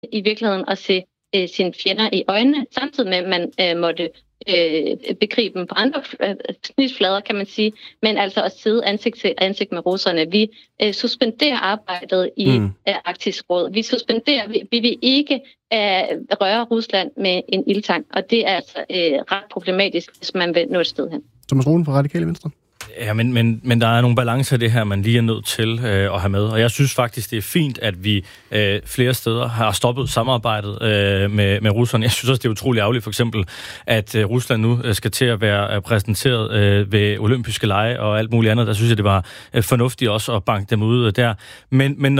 i virkeligheden at se sine fjender i øjnene, samtidig med, at man måtte bekrige dem på andre snitflader, kan man sige, men altså at sidde ansigt til ansigt med russerne. Vi suspenderer arbejdet i Arktisk Råd. Vi suspenderer, vi vil ikke røre Rusland med en ildtang, og det er altså ret problematisk, hvis man vil nå et sted hen. Thomas Rune fra Radikale Venstre. Ja, men der er nogle balancer i det her, man lige er nødt til at have med. Og jeg synes faktisk, det er fint, at vi flere steder har stoppet samarbejdet med Rusland. Jeg synes også, det er utroligt ærgerligt, for eksempel, at Rusland nu skal til at være repræsenteret ved olympiske lege og alt muligt andet. Der synes jeg, det var fornuftigt også at banke dem ud der. Men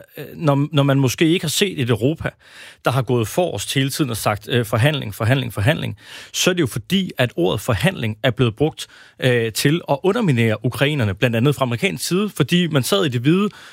når man måske ikke har set et Europa, der har gået forrest hele tiden og sagt forhandling, så er det jo fordi, at ordet forhandling er blevet brugt til at underminere ukrainerne, blandt andet fra amerikansk side, fordi man sad i det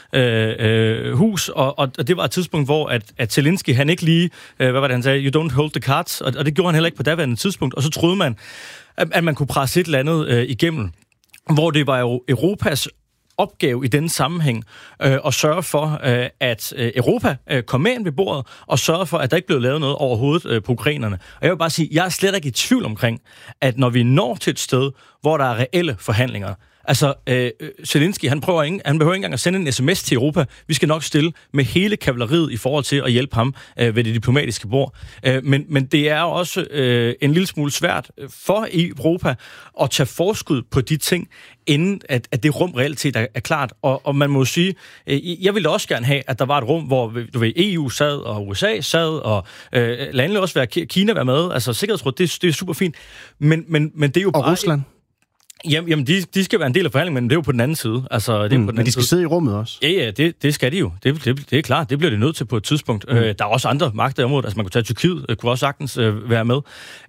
hvide hus, og det var et tidspunkt, hvor at Zelensky, han ikke lige, hvad var det, han sagde, you don't hold the cards, og det gjorde han heller ikke på daværende tidspunkt, og så troede man, at man kunne presse et eller andet igennem, hvor det var jo Europas opgave i denne sammenhæng at sørge for, at Europa kom med ind ved bordet, og sørge for, at der ikke blev lavet noget overhovedet på ukrainerne. Og jeg vil bare sige, jeg er slet ikke i tvivl omkring, at når vi når til et sted, hvor der er reelle forhandlinger, altså, Zelensky, han behøver ikke engang at sende en sms til Europa. Vi skal nok stille med hele kavaleriet i forhold til at hjælpe ham ved det diplomatiske bord. Men det er også en lille smule svært for Europa at tage forskud på de ting, inden at det rum reelt set er klart. Og man må sige, jeg ville også gerne have, at der var et rum, hvor EU sad, og USA sad, og landene også Kina være med. Altså, Sikkerhedsrådet, det er super fint. Men det er jo bare... Og Rusland? Jamen, de skal være en del af forhandlingen, men det er jo på den anden side. Altså, det er på den men de skal sidde i rummet også? Ja, det skal de jo. Det er klart, det bliver de nødt til på et tidspunkt. Der er også andre magter i området, altså man kunne tage Tyrkiet, kunne også sagtens være med.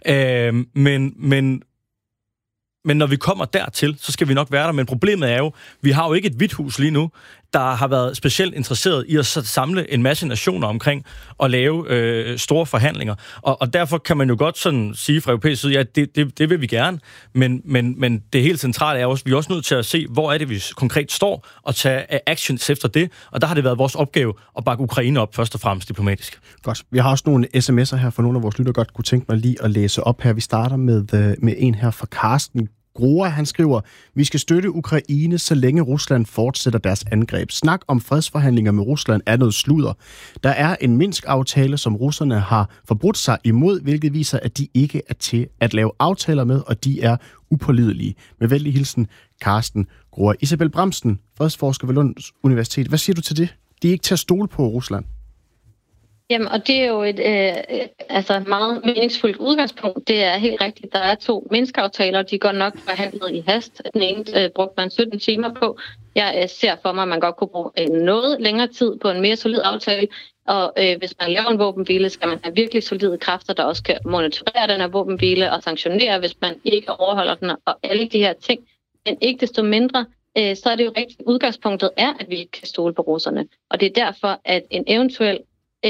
Men når vi kommer dertil, så skal vi nok være der. Men problemet er jo, vi har jo ikke et hvidt hus lige nu, der har været specielt interesseret i at samle en masse nationer omkring og lave store forhandlinger. Og derfor kan man jo godt sådan sige fra europæisk side, ja, det vil vi gerne, men det helt centrale er også, vi er også nødt til at se, hvor er det, vi konkret står, og tage actions efter det. Og der har det været vores opgave at bakke Ukraine op, først og fremmest diplomatisk. Godt. Vi har også nogle sms'er her for nogle af vores lytter, godt kunne tænke mig lige at læse op her. Vi starter med en her fra Karsten Groa. Han skriver, vi skal støtte Ukraine, så længe Rusland fortsætter deres angreb. Snak om fredsforhandlinger med Rusland er noget sludder. Der er en Minsk-aftale, som russerne har forbrudt sig imod, hvilket viser, at de ikke er til at lave aftaler med, og de er upålidelige. Med venlig hilsen, Karsten Groa. Isabel Bramsen, fredsforsker ved Lunds Universitet. Hvad siger du til det? De er ikke til at stole på Rusland. Jamen, og det er jo et meget meningsfuldt udgangspunkt. Det er helt rigtigt. Der er 2 Minsk-aftaler, de går nok forhandlet i hast. Den ene brugte man 17 timer på. Jeg ser for mig, at man godt kunne bruge noget længere tid på en mere solid aftale. Og hvis man laver en våbenhvile, skal man have virkelig solide kræfter, der også kan monitorere den her våbenhvile og sanktionere, hvis man ikke overholder den og alle de her ting. Men ikke desto mindre, så er det jo rigtigt. Udgangspunktet er, at vi ikke kan stole på russerne. Og det er derfor, at en eventuel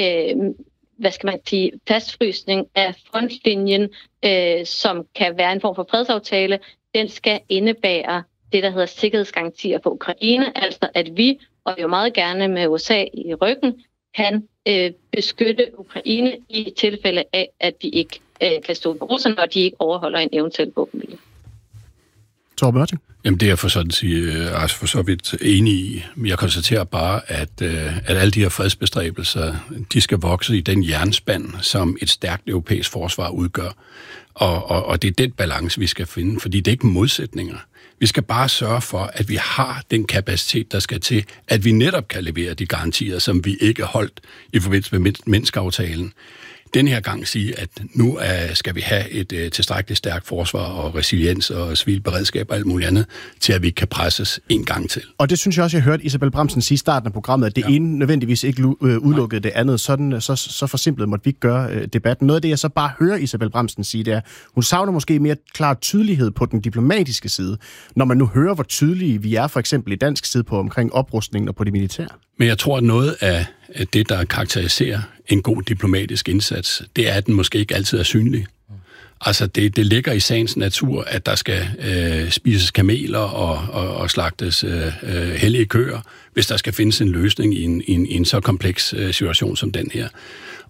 fastfrysning af frontlinjen, som kan være en form for fredsaftale, den skal indebære det, der hedder sikkerhedsgarantier for Ukraine, altså at vi, og jo meget gerne med USA i ryggen, kan beskytte Ukraine i tilfælde af, at de ikke kan stole på russerne, og de ikke overholder en eventuel våbenhvile. Torben Ørting? Jamen, det er jeg for så vidt enig i. Jeg konstaterer bare, at alle de her fredsbestræbelser, de skal vokse i den jernspand, som et stærkt europæisk forsvar udgør. Og det er den balance, vi skal finde, fordi det er ikke modsætninger. Vi skal bare sørge for, at vi har den kapacitet, der skal til, at vi netop kan levere de garantier, som vi ikke holdt i forbindelse med Minsk-aftalen. Den her gang sige, at nu skal vi have et tilstrækkeligt stærkt forsvar og resiliens og civil beredskab og alt muligt andet, til at vi kan presses en gang til. Og det synes jeg også, jeg hørte Isabel Bramsen sige i starten af programmet, at det ene nødvendigvis ikke udelukkede det andet. Sådan, så forsimplet måtte vi ikke gøre debatten. Noget af det, jeg så bare hører Isabel Bramsen sige, det er, hun savner måske mere klar tydelighed på den diplomatiske side, når man nu hører, hvor tydelige vi er, for eksempel i dansk side på omkring oprustningen og på det militære. Men jeg tror, at noget af det, der karakteriserer en god diplomatisk indsats, det er, at den måske ikke altid er synlig. Altså, det ligger i sagens natur, at der skal spises kameler og slagtes hellige køer, hvis der skal findes en løsning i en så kompleks situation som den her.